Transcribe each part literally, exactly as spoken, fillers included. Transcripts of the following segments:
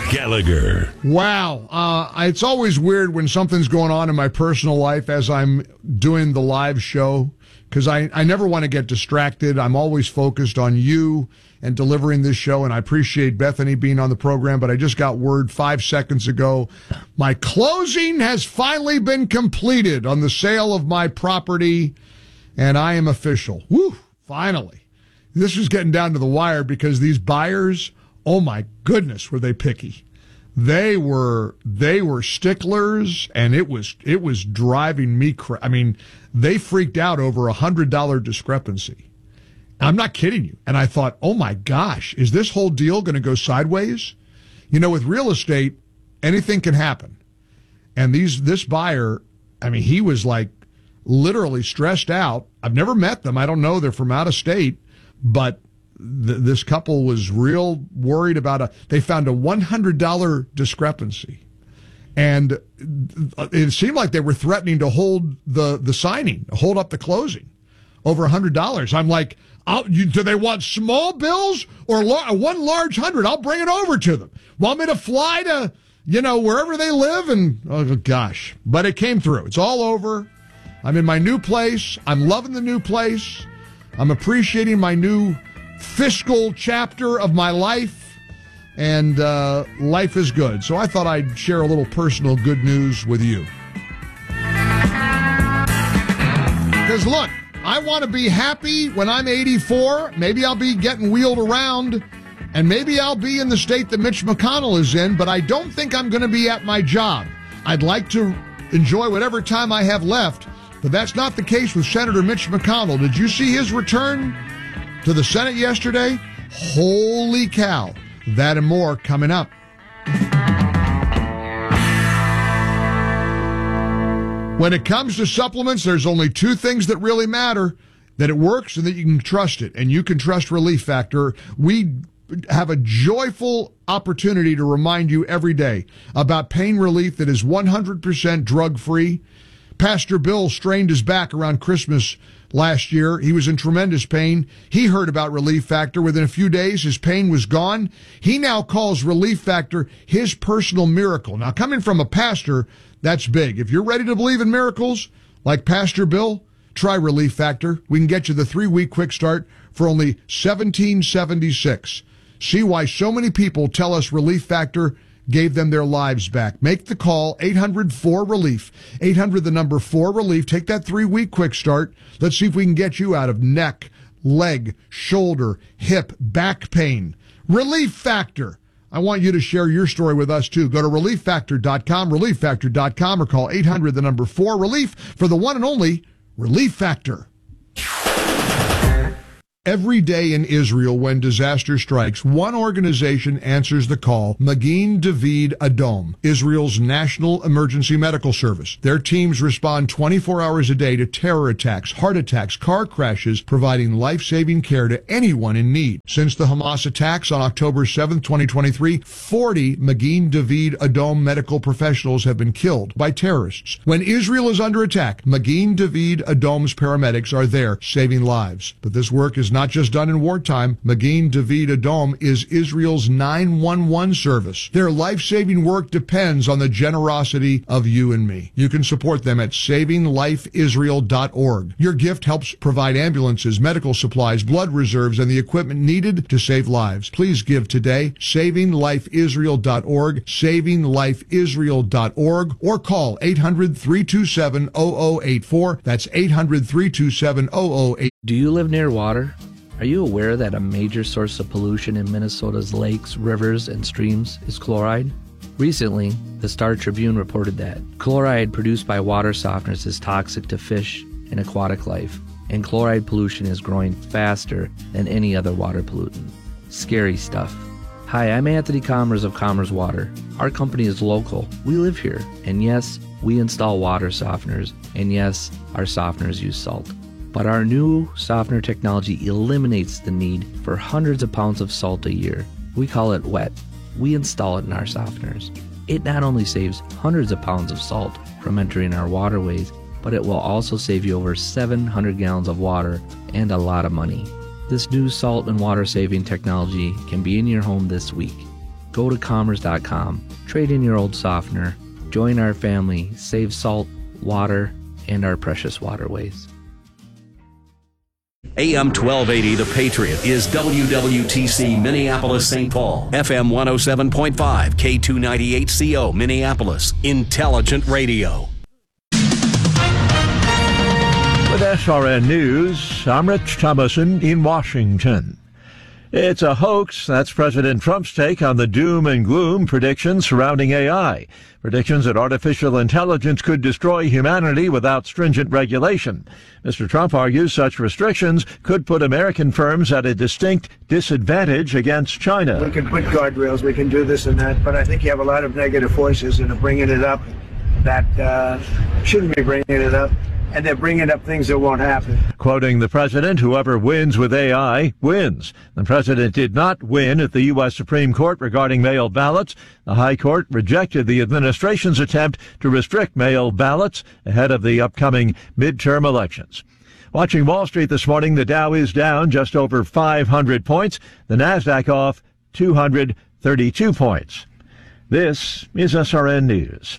Gallagher. Wow. Uh, it's always weird when something's going on in my personal life as I'm doing the live show, because I, I never want to get distracted. I'm always focused on you and delivering this show, and I appreciate Bethany being on the program, but I just got word five seconds ago. My closing has finally been completed on the sale of my property, and I am official. Woo, finally. This was getting down to the wire because these buyers, oh my goodness, were they picky. They were they were sticklers, and it was it was driving me crazy. I mean, they freaked out over a one hundred dollars discrepancy. I'm not kidding you. And I thought, oh my gosh, is this whole deal going to go sideways? You know, with real estate, anything can happen. And these this buyer, I mean, he was like literally stressed out. I've never met them. I don't know. They're from out of state. But th- this couple was real worried about a, they found a one hundred dollars discrepancy. And it seemed like they were threatening to hold the, the signing, hold up the closing over one hundred dollars. I'm like, I'll, you, do they want small bills or lar- one large hundred? I'll bring it over to them. Want me to fly to, you know, wherever they live? And, oh, gosh. But it came through. It's all over. I'm in my new place. I'm loving the new place. I'm appreciating my new fiscal chapter of my life. And uh, life is good. So I thought I'd share a little personal good news with you. Because, look, I want to be happy when I'm eighty-four. Maybe I'll be getting wheeled around, and maybe I'll be in the state that Mitch McConnell is in, but I don't think I'm going to be at my job. I'd like to enjoy whatever time I have left, but that's not the case with Senator Mitch McConnell. Did you see his return to the Senate yesterday? Holy cow. That and more coming up. When it comes to supplements, there's only two things that really matter: that it works and that you can trust it. And you can trust Relief Factor. We have a joyful opportunity to remind you every day about pain relief that is one hundred percent drug-free. Pastor Bill strained his back around Christmas last year. He was in tremendous pain. He heard about Relief Factor. Within a few days, his pain was gone. He now calls Relief Factor his personal miracle. Now, coming from a pastor, that's big. If you're ready to believe in miracles, like Pastor Bill, try Relief Factor. We can get you the three-week quick start for only seventeen seventy-six. See why so many people tell us Relief Factor gave them their lives back. Make the call, eight hundred four relief. eight hundred, the number four relief. Take that three-week quick start. Let's see if we can get you out of neck, leg, shoulder, hip, back pain. Relief Factor. I want you to share your story with us, too. Go to relief factor dot com, relief factor dot com, or call eight hundred, the number four relief for the one and only Relief Factor. Every day in Israel, when disaster strikes, one organization answers the call: Magen David Adom, Israel's national emergency medical service. Their teams respond twenty-four hours a day to terror attacks, heart attacks, car crashes, providing life-saving care to anyone in need. Since the Hamas attacks on October seventh, twenty twenty-three, forty Magen David Adom medical professionals have been killed by terrorists. When Israel is under attack, Magen David Adom's paramedics are there saving lives. But this work is not just done in wartime. Magen David Adom is Israel's nine one one service. Their life-saving work depends on the generosity of you and me. You can support them at saving life israel dot org. Your gift helps provide ambulances, medical supplies, blood reserves, and the equipment needed to save lives. Please give today. saving life israel dot org, saving life israel dot org, or call eight hundred, three two seven, zero zero eight four. That's eight hundred, three two seven, zero zero eight four. Do you live near water? Are you aware that a major source of pollution in Minnesota's lakes, rivers, and streams is chloride? Recently, the Star Tribune reported that chloride produced by water softeners is toxic to fish and aquatic life, and chloride pollution is growing faster than any other water pollutant. Scary stuff. Hi, I'm Anthony Commerce of Commerce Water. Our company is local. We live here. And yes, we install water softeners. And yes, our softeners use salt. But our new softener technology eliminates the need for hundreds of pounds of salt a year. We call it wet. We install it in our softeners. It not only saves hundreds of pounds of salt from entering our waterways, but it will also save you over seven hundred gallons of water and a lot of money. This new salt and water saving technology can be in your home this week. Go to commerce dot com, trade in your old softener, join our family, save salt, water, and our precious waterways. A M twelve eighty The Patriot is W W T C Minneapolis Saint Paul, F M one oh seven point five, K two ninety-eight C O Minneapolis, intelligent radio. With S R N News, I'm Rich Thomason in Washington. It's a hoax. That's President Trump's take on the doom and gloom predictions surrounding A I. Predictions that artificial intelligence could destroy humanity without stringent regulation. Mister Trump argues such restrictions could put American firms at a distinct disadvantage against China. We can put guardrails, we can do this and that, but I think you have a lot of negative voices that are bringing it up that uh, shouldn't be bringing it up. And they're bringing up things that won't happen. Quoting the president, whoever wins with A I wins. The president did not win at the U S Supreme Court regarding mail ballots. The High Court rejected the administration's attempt to restrict mail ballots ahead of the upcoming midterm elections. Watching Wall Street this morning, the Dow is down just over five hundred points. The Nasdaq off two hundred thirty-two points. This is S R N News.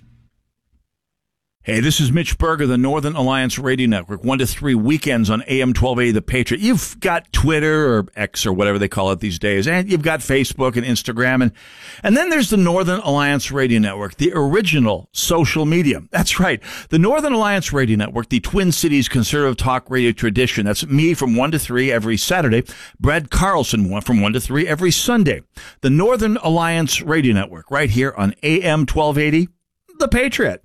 Hey, this is Mitch Berger, the Northern Alliance Radio Network, one to three weekends on A M twelve eighty The Patriot. You've got Twitter or X or whatever they call it these days, and you've got Facebook and Instagram, and and then there's the Northern Alliance Radio Network, the original social media. That's right, the Northern Alliance Radio Network, the Twin Cities conservative talk radio tradition. That's me from one to three every Saturday, Brad Carlson from one to three every Sunday. The Northern Alliance Radio Network, right here on A M twelve eighty The Patriot.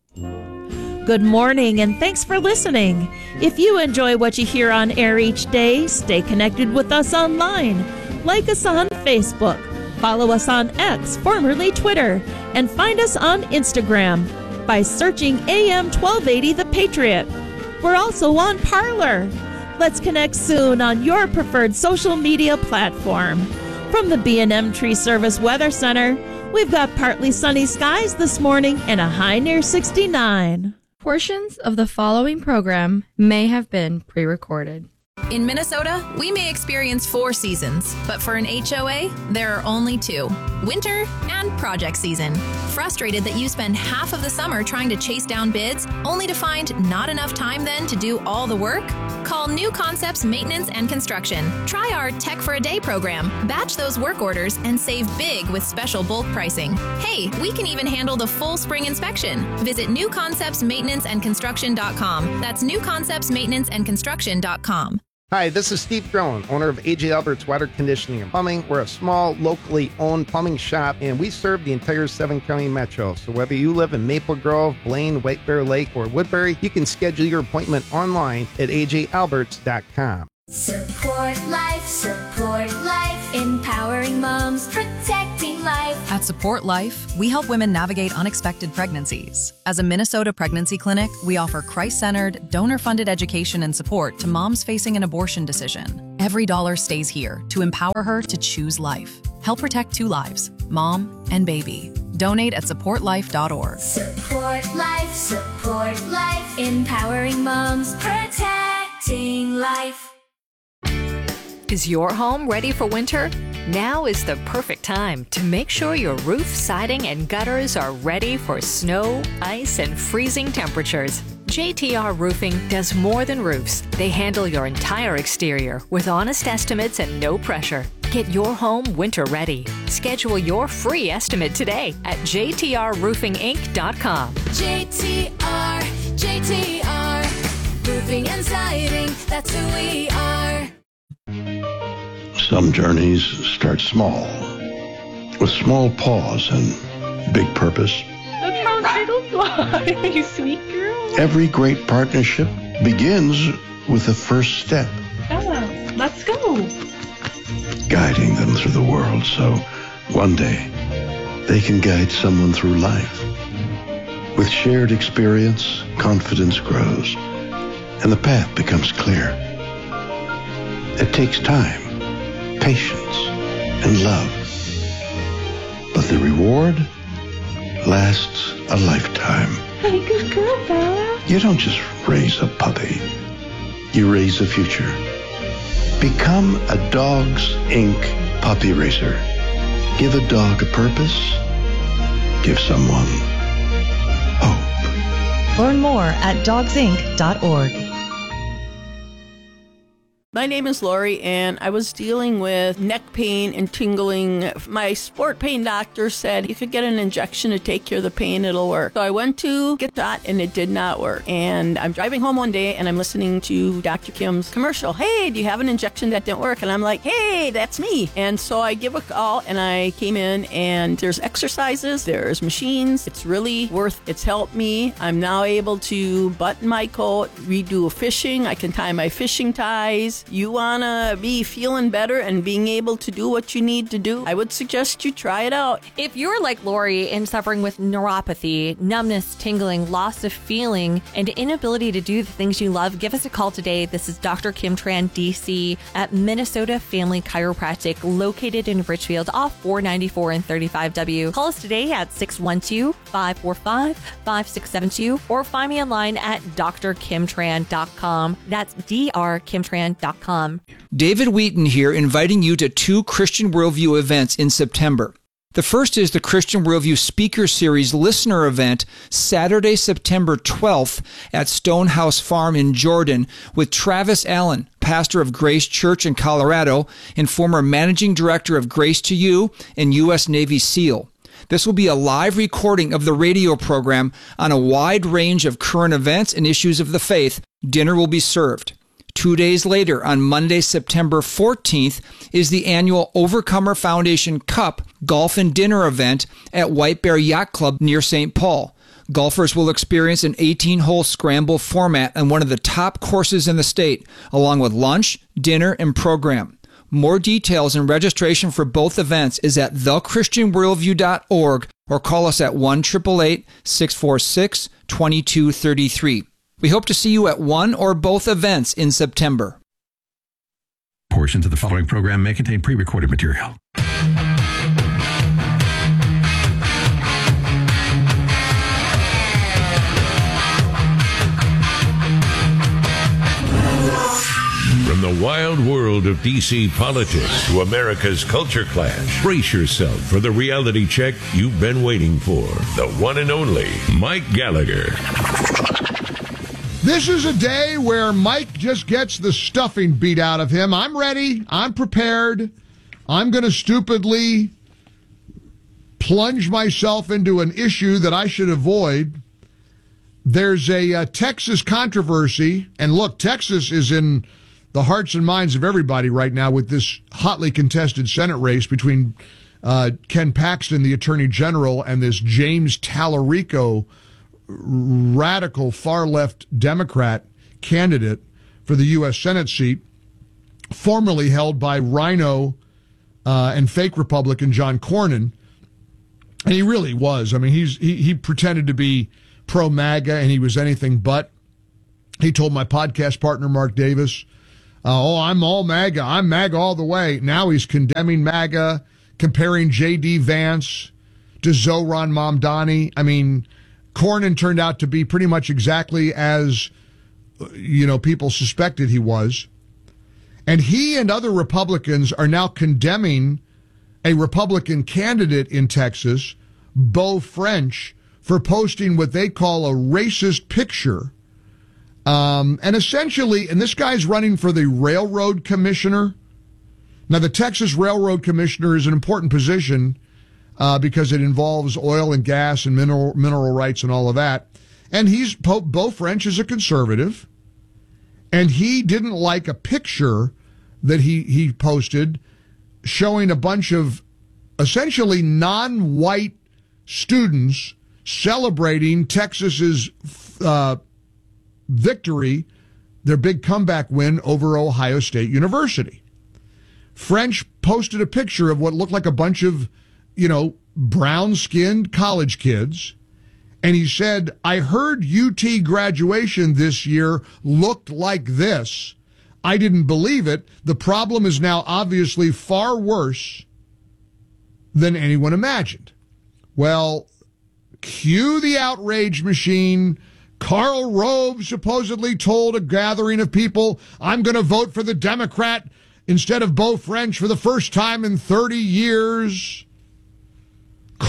Good morning, and thanks for listening. If you enjoy what you hear on air each day, stay connected with us online. Like us on Facebook, follow us on X, formerly Twitter, and find us on Instagram by searching A M twelve eighty The Patriot. We're also on Parler. Let's connect soon on your preferred social media platform. From the B and M Tree Service Weather Center, we've got partly sunny skies this morning and a high near sixty-nine. Portions of the following program may have been pre-recorded. In Minnesota, we may experience four seasons, but for an H O A, there are only two: winter and project season. Frustrated that you spend half of the summer trying to chase down bids, only to find not enough time then to do all the work? Call New Concepts Maintenance and Construction. Try our Tech for a Day program. Batch those work orders and save big with special bulk pricing. Hey, we can even handle the full spring inspection. Visit new concepts maintenance and construction dot com. That's new concepts maintenance and construction dot com. Hi, this is Steve Drone, owner of A J Albert's Water Conditioning and Plumbing. We're a small, locally owned plumbing shop, and we serve the entire seven-county metro. So whether you live in Maple Grove, Blaine, White Bear Lake, or Woodbury, you can schedule your appointment online at A J alberts dot com. Support life, support life, empowering moms, protecting life. At Support Life, we help women navigate unexpected pregnancies. As a Minnesota pregnancy clinic, we offer Christ-centered, donor-funded education and support to moms facing an abortion decision. Every dollar stays here to empower her to choose life. Help protect two lives, mom and baby. Donate at support life dot org. Support life, support life, empowering moms, protecting life. Is your home ready for winter? Now is the perfect time to make sure your roof, siding, and gutters are ready for snow, ice, and freezing temperatures. J T R Roofing does more than roofs. They handle your entire exterior with honest estimates and no pressure. Get your home winter ready. Schedule your free estimate today at j t r roofing inc dot com. J T R, J T R, roofing and siding, that's who we are. Some journeys start small, with small pause and big purpose. That's how turtles fly, you sweet girl. Every great partnership begins with the first step. Oh, let's go. Guiding them through the world so one day they can guide someone through life. With shared experience, confidence grows, and the path becomes clear. It takes time, patience, and love. But the reward lasts a lifetime. Hey, good girl, Bella. You don't just raise a puppy. You raise a future. Become a Dogs Incorporated puppy raiser. Give a dog a purpose. Give someone hope. Learn more at dogs inc dot org. My name is Lori, and I was dealing with neck pain and tingling. My sport pain doctor said you could get an injection to take care of the pain, it'll work. So I went to get that, and it did not work. And I'm driving home one day, and I'm listening to Doctor Kim's commercial. Hey, do you have an injection that didn't work? And I'm like, hey, that's me. And so I give a call, and I came in, and there's exercises, there's machines. It's really worth, it's helped me. I'm now able to button my coat, redo fishing. I can tie my fishing ties. You want to be feeling better and being able to do what you need to do, I would suggest you try it out. If you're like Lori and suffering with neuropathy, numbness, tingling, loss of feeling, and inability to do the things you love, give us a call today. This is Doctor Kim Tran, D C, at Minnesota Family Chiropractic, located in Richfield off four ninety-four and thirty-five W. Call us today at six one two, five four five, five six seven two or find me online at d r kim tran dot com. That's d r kim tran dot com. David Wheaton here, inviting you to two Christian Worldview events in September. The first is the Christian Worldview Speaker Series Listener Event, Saturday, September twelfth at Stonehouse Farm in Jordan with Travis Allen, pastor of Grace Church in Colorado and former managing director of Grace to You and U S Navy SEAL. This will be a live recording of the radio program on a wide range of current events and issues of the faith. Dinner will be served. Two days later, on Monday, September fourteenth, is the annual Overcomer Foundation Cup Golf and Dinner event at White Bear Yacht Club near Saint Paul. Golfers will experience an eighteen-hole scramble format on one of the top courses in the state, along with lunch, dinner, and program. More details and registration for both events is at the christian worldview dot org or call us at one eight eight eight, six four six, two two three three. We hope to see you at one or both events in September. Portions of the following program may contain pre-recorded material. From the wild world of D C politics to America's culture clash, brace yourself for the reality check you've been waiting for. The one and only Mike Gallagher. This is a day where Mike just gets the stuffing beat out of him. I'm ready. I'm prepared. I'm going to stupidly plunge myself into an issue that I should avoid. There's a uh, Texas controversy, and look, Texas is in the hearts and minds of everybody right now with this hotly contested Senate race between uh, Ken Paxton, the Attorney General, and this James Tallarico, radical far-left Democrat candidate for the U S Senate seat, formerly held by Rhino uh, and fake Republican John Cornyn. And he really was. I mean, he's he, he pretended to be pro-MAGA, and he was anything but. He told my podcast partner, Mark Davis, uh, oh, I'm all MAGA. I'm MAGA all the way. Now he's condemning MAGA, comparing J D. Vance to Zohran Mamdani. I mean, Cornyn turned out to be pretty much exactly as, you know, people suspected he was. And he and other Republicans are now condemning a Republican candidate in Texas, Beau French, for posting what they call a racist picture. Um, and essentially, and this guy's running for the Railroad Commissioner. Now, the Texas Railroad Commissioner is an important position Uh, because it involves oil and gas and mineral mineral rights and all of that. And he's Beau French is a conservative, and he didn't like a picture that he, he posted showing a bunch of essentially non-white students celebrating Texas's uh, victory, their big comeback win over Ohio State University. French posted a picture of what looked like a bunch of, you know, brown-skinned college kids, and he said, I heard U T graduation this year looked like this. I didn't believe it. The problem is now obviously far worse than anyone imagined. Well, cue the outrage machine. Karl Rove supposedly told a gathering of people, I'm going to vote for the Democrat instead of Beau French for the first time in thirty years.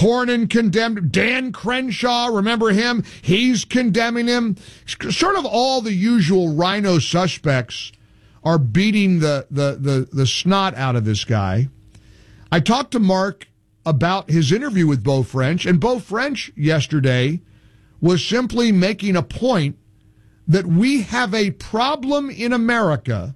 Cornyn condemned Dan Crenshaw. Remember him? He's condemning him. Sort of all the usual rhino suspects are beating the, the, the, the snot out of this guy. I talked to Mark about his interview with Beau French, and Beau French yesterday was simply making a point that we have a problem in America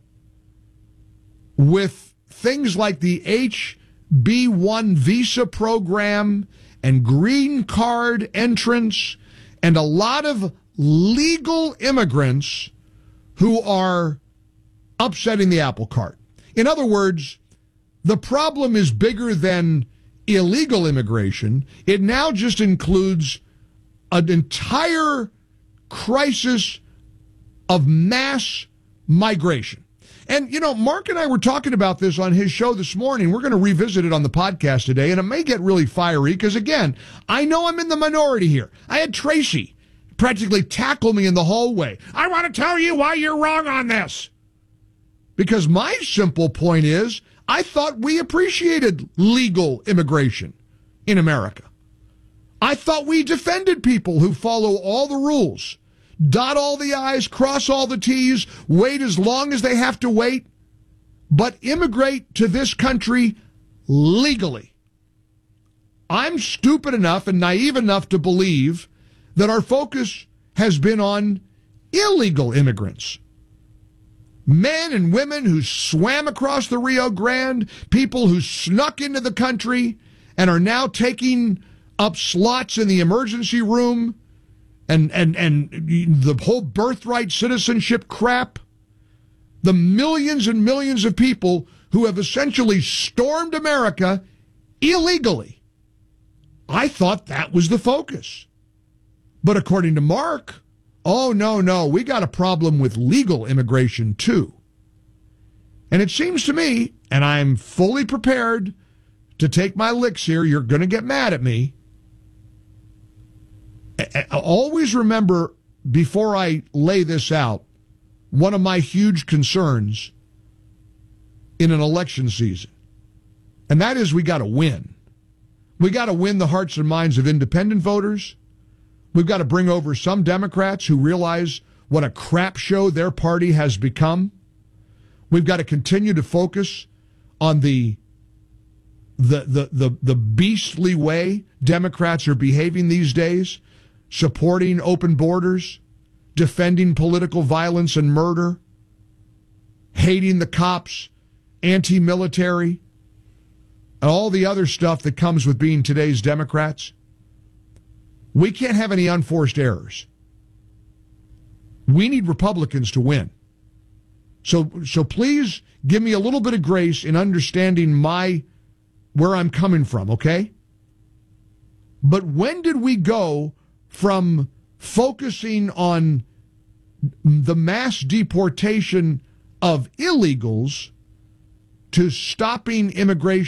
with things like the H B one visa program and green card entrants and a lot of legal immigrants who are upsetting the apple cart. In other words, the problem is bigger than illegal immigration. It now just includes an entire crisis of mass migration. And, you know, Mark and I were talking about this on his show this morning. We're going to revisit it on the podcast today, and it may get really fiery because, again, I know I'm in the minority here. I had Tracy practically tackle me in the hallway. I want to tell you why you're wrong on this. Because my simple point is, I thought we appreciated legal immigration in America. I thought we defended people who follow all the rules. Dot all the I's, cross all the T's, wait as long as they have to wait, but immigrate to this country legally. I'm stupid enough and naive enough to believe that our focus has been on illegal immigrants. Men and women who swam across the Rio Grande, people who snuck into the country and are now taking up slots in the emergency room, and and and the whole birthright citizenship crap, the millions and millions of people who have essentially stormed America illegally. I thought that was the focus. But according to Mark, oh, no, no, we got a problem with legal immigration too. And it seems to me, and I'm fully prepared to take my licks here, you're going to get mad at me. Always remember, before I lay this out, one of my huge concerns in an election season, and that is we got to win. We got to win the hearts and minds of independent voters. We've got to bring over some Democrats who realize what a crap show their party has become. We've got to continue to focus on the the the the, the beastly way Democrats are behaving these days, supporting open borders, defending political violence and murder, hating the cops, anti-military, and all the other stuff that comes with being today's Democrats. We can't have any unforced errors. We need Republicans to win. So, so please give me a little bit of grace in understanding my where I'm coming from, okay? But when did we go from focusing on the mass deportation of illegals to stopping immigration